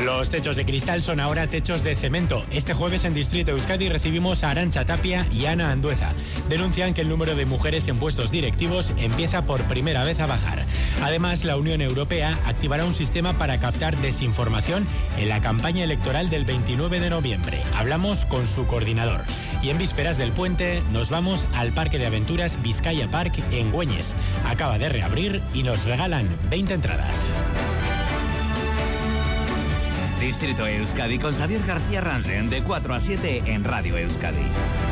Los techos de cristal son ahora techos de cemento. Este jueves en Distrito Euskadi recibimos a Arantxa Tapia y Ana Andueza. Denuncian que el número de mujeres en puestos directivos empieza por primera vez a bajar. Además, la Unión Europea activará un sistema para captar desinformación en la campaña electoral del 29 de noviembre. Hablamos con su coordinador. Y en vísperas del puente nos vamos al Parque de Aventuras Vizcaya Park en Güeñes. Acaba de reabrir y nos regalan 20 entradas. Distrito Euskadi con Xavier García Ransen de 4 a 7 en Radio Euskadi.